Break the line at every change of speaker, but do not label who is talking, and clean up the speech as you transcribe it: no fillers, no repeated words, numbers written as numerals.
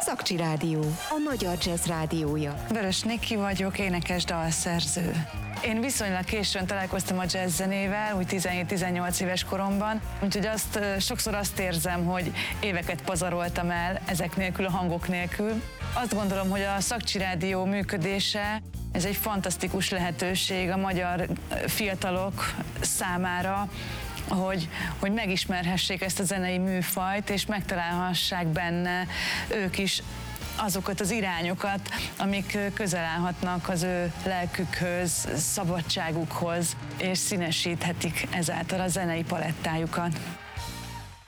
Szakcsi Rádió, a magyar jazz rádiója.
Vörös Niki vagyok, énekes, dalszerző. Én viszonylag későn találkoztam a jazz zenével, úgy 17-18 éves koromban, úgyhogy sokszor azt érzem, hogy éveket pazaroltam el ezek nélkül, a hangok nélkül. Azt gondolom, hogy a Szakcsi Rádió működése, ez egy fantasztikus lehetőség a magyar fiatalok számára, hogy megismerhessék ezt a zenei műfajt, és megtalálhassák benne ők is azokat az irányokat, amik közel állhatnak az ő lelkükhöz, szabadságukhoz, és színesíthetik ezáltal a zenei palettájukat.